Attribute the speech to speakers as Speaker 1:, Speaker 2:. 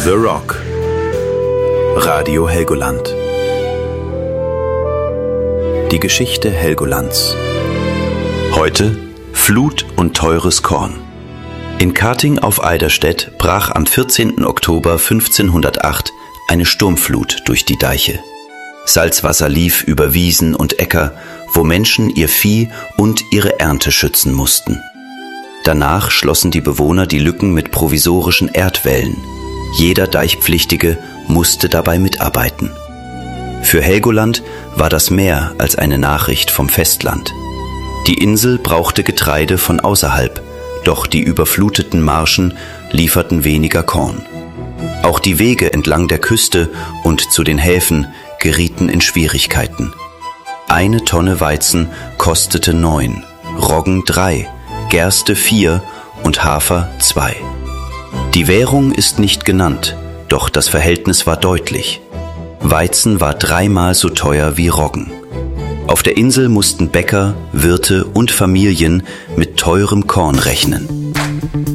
Speaker 1: The Rock. Radio Helgoland. Die Geschichte Helgolands. Heute Flut und teures Korn. In Kating auf Eiderstedt brach am 14. Oktober 1508 eine Sturmflut durch die Deiche. Salzwasser lief über Wiesen und Äcker, wo Menschen ihr Vieh und ihre Ernte schützen mussten. Danach schlossen die Bewohner die Lücken mit provisorischen Erdwällen. Jeder Deichpflichtige musste dabei mitarbeiten. Für Helgoland war das mehr als eine Nachricht vom Festland. Die Insel brauchte Getreide von außerhalb, doch die überfluteten Marschen lieferten weniger Korn. Auch die Wege entlang der Küste und zu den Häfen gerieten in Schwierigkeiten. 1 Tonne Weizen kostete 9, Roggen 3, Gerste 4 und Hafer 2. Die Währung ist nicht genannt, doch das Verhältnis war deutlich. Weizen war 3-mal so teuer wie Roggen. Auf der Insel mussten Bäcker, Wirte und Familien mit teurem Korn rechnen.